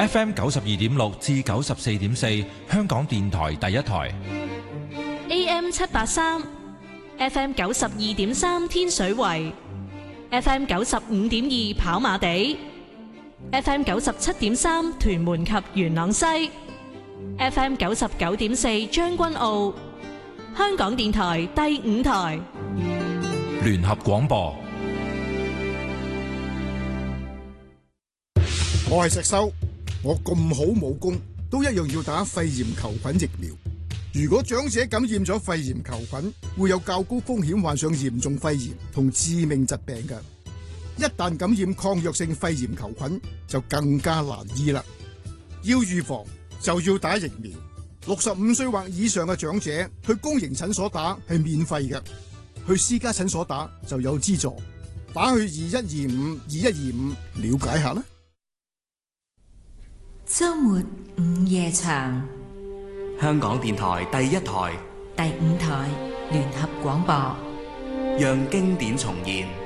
FM 92.6至94.4，香港電台第一台。 AM 783 FM 92.3天水圍 FM 95.2跑馬地 FM 97.3屯門及元朗西 FM 99.4將軍澳，香港電台第五台聯合廣播。 我係石修，我咁好武功都一樣要打肺炎球菌疫苗。如果長者感染咗肺炎球菌，會有較高風險患上嚴重肺炎同致命疾病嘅。一旦感染抗藥性肺炎球菌，就更加難醫啦。要預防就要打疫苗。65歲或以上嘅長者去公營診所打係免費嘅，去私家診所打就有資助。打去2125了解下啦。 周末午夜場， 香港電台第一台、 第五台聯合廣播， 讓經典重現。